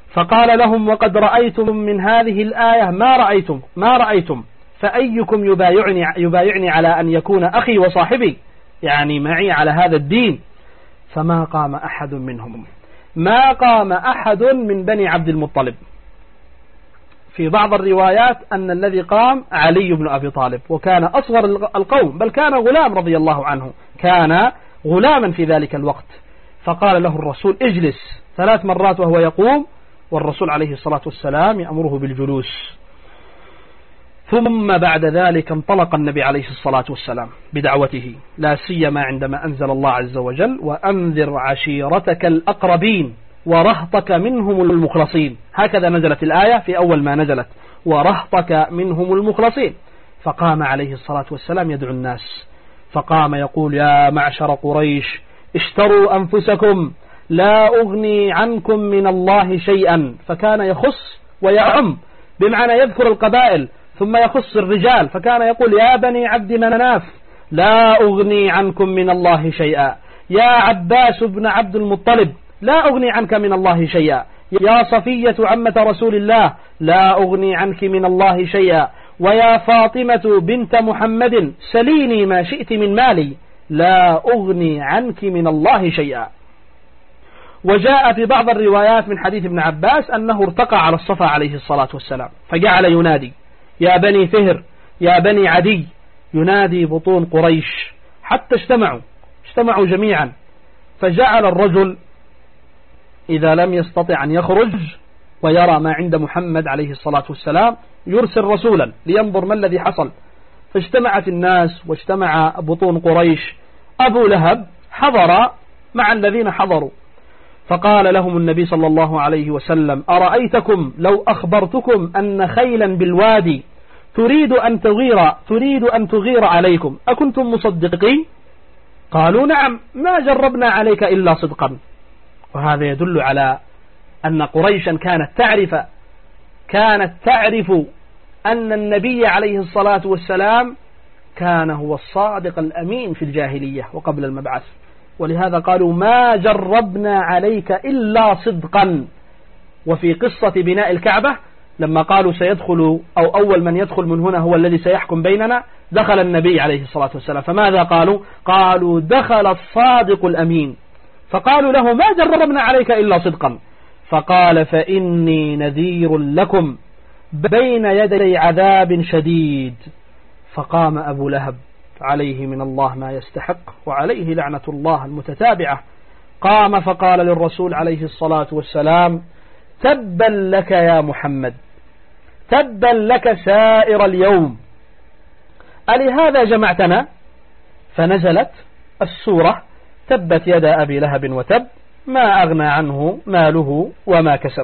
فقال لهم: وقد رأيتم من هذه الآية ما رأيتم فأيكم يبايعني على أن يكون أخي وصاحبي، يعني معي على هذا الدين. فما قام أحد منهم، ما قام أحد من بني عبد المطلب. في بعض الروايات أن الذي قام علي بن أبي طالب، وكان أصغر القوم، بل كان غلام رضي الله عنه، كان غلاما في ذلك الوقت. فقال له الرسول: اجلس 3 مرات وهو يقوم، والرسول عليه الصلاة والسلام يأمره بالجلوس. ثم بعد ذلك انطلق النبي عليه الصلاة والسلام بدعوته، لا سيما عندما أنزل الله عز وجل: وأنذر عشيرتك الأقربين ورهطك منهم المخلصين. هكذا نزلت الآية في أول ما نزلت: ورهطك منهم المخلصين. فقام عليه الصلاة والسلام يدعو الناس، فقام يقول: يا معشر قريش، اشتروا أنفسكم، لا أغني عنكم من الله شيئا. فكان يخص ويعم، بمعنى يذكر القبائل ثم يخص الرجال، فكان يقول: يا بني عبد مناف، لا أغني عنكم من الله شيئا. يا عباس بن عبد المطلب، لا أغني عنك من الله شيئا. يا صفية عمة رسول الله، لا أغني عنك من الله شيئا. ويا فاطمة بنت محمد، سليني ما شئت من مالي، لا أغني عنك من الله شيئا. وجاء في بعض الروايات من حديث ابن عباس أنه ارتقى على الصفا عليه الصلاة والسلام، فجعل ينادي: يا بني فهر، يا بني عدي، ينادي بطون قريش حتى اجتمعوا جميعا. فجعل الرجل إذا لم يستطع أن يخرج ويرى ما عند محمد عليه الصلاة والسلام يرسل رسولا لينظر ما الذي حصل. فاجتمعت الناس واجتمع بطون قريش. أبو لهب حضر مع الذين حضروا، فقال لهم النبي صلى الله عليه وسلم: أرأيتكم لو أخبرتكم أن خيلا بالوادي تريد أن تغير عليكم، أكنتم مصدقين؟ قالوا: نعم، ما جربنا عليك إلا صدقا. وهذا يدل على أن قريشا كانت تعرف أن النبي عليه الصلاة والسلام كان هو الصادق الأمين في الجاهلية وقبل المبعث، ولهذا قالوا: ما جربنا عليك إلا صدقا. وفي قصة بناء الكعبة لما قالوا سيدخل أو أول من يدخل من هنا هو الذي سيحكم بيننا، دخل النبي عليه الصلاة والسلام، فماذا قالوا دخل الصادق الأمين. فقالوا له: ما جربنا عليك إلا صدقا. فقال: فإني نذير لكم بين يدي عذاب شديد. فقام أبو لهب عليه من الله ما يستحق، وعليه لعنة الله المتتابعة، قام فقال للرسول عليه الصلاة والسلام: تبا لك يا محمد، تبا لك سائر اليوم، ألهذا جمعتنا؟ فنزلت السورة: تبت يدا أبي لهب وتب، ما أغنى عنه ماله وما كسب.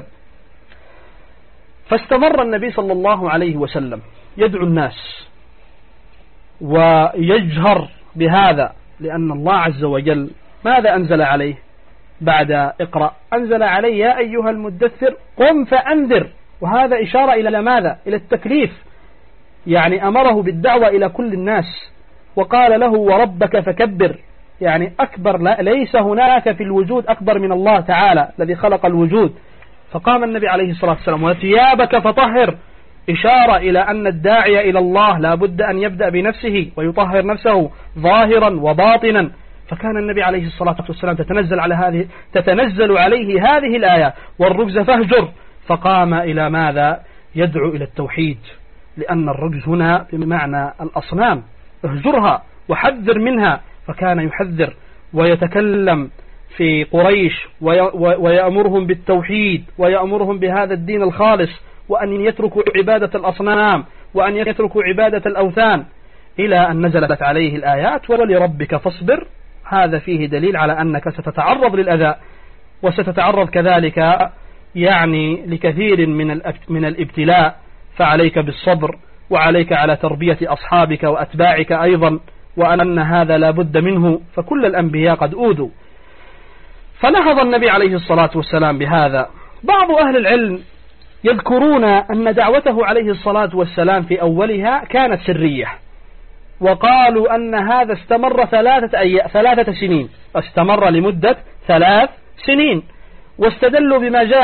فاستمر النبي صلى الله عليه وسلم يدعو الناس ويجهر بهذا، لأن الله عز وجل ماذا أنزل عليه بعد اقرأ؟ أنزل عليه: يا أيها المدثر قم فأنذر. وهذا إشارة إلى ماذا؟ إلى التكليف، يعني أمره بالدعوة إلى كل الناس، وقال له: وربك فكبر، يعني أكبر، ليس هناك في الوجود أكبر من الله تعالى الذي خلق الوجود. فقام النبي عليه الصلاة والسلام: وثيابك فطهر، إشارة إلى أن الداعي إلى الله لا بد أن يبدأ بنفسه ويطهر نفسه ظاهرا وباطنا. فكان النبي عليه الصلاة والسلام تتنزل عليه هذه الآية: والرجز فاهجر. فقام إلى ماذا؟ يدعو إلى التوحيد، لأن الرجز هنا بمعنى الأصنام، اهجرها وحذر منها. فكان يحذر ويتكلم في قريش ويأمرهم بالتوحيد، ويأمرهم بهذا الدين الخالص، وأن يتركوا عبادة الأصنام، وأن يتركوا عبادة الأوثان، إلى أن نزلت عليه الآيات: ولربك فاصبر. هذا فيه دليل على أنك ستتعرض للأذى، وستتعرض كذلك يعني لكثير من الابتلاء، فعليك بالصبر، وعليك على تربية أصحابك وأتباعك أيضا، وأن هذا لا بد منه، فكل الأنبياء قد أوذوا. فنهض النبي عليه الصلاة والسلام بهذا. بعض أهل العلم يذكرون أن دعوته عليه الصلاة والسلام في أولها كانت سرية، وقالوا أن هذا استمر 3 سنين، استمر لمدة 3 سنين، واستدلوا بما جاء